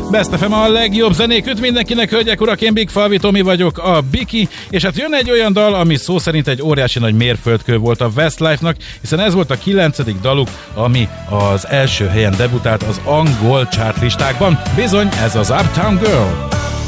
Best FM a legjobb zenék üt mindenkinek, hölgyek, urak, én Big Falvi Tomi vagyok, a Biki, és hát jön egy olyan dal, ami szó szerint egy óriási nagy mérföldkő volt a Westlife-nak, hiszen ez volt a 9. daluk, ami az első helyen debütált az angol chart listákban. Bizony, ez az Uptown Girl.